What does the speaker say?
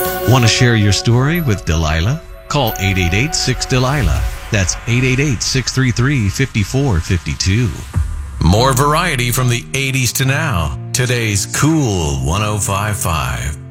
Want to share your story with Delilah? Call 888-6-DELILAH. That's 888-633-5452. More variety from the 80s to now. Today's Cool 105.5.